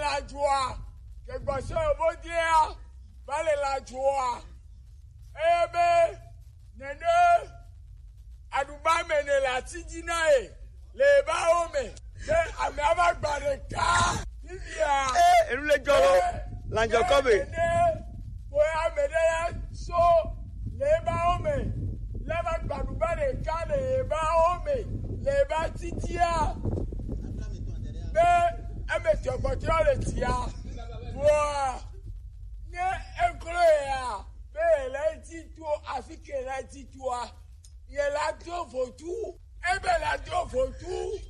la joie. Que bosse au dire. Vale la joie. Ebe. Nene. Aduba mene la tidina e. Le ba ome. Le ame ava bareka. Bibia. Enu le jolo. Lanjo kobe. Boya mene so. Le ba ome. Leva baduba de ka le ba ome. Le ba titia. Be emete ogbotio le tia. Boa. Ne enkroya. Be le titu afike le titua. Ye la do fotu. Ebe la do fotu.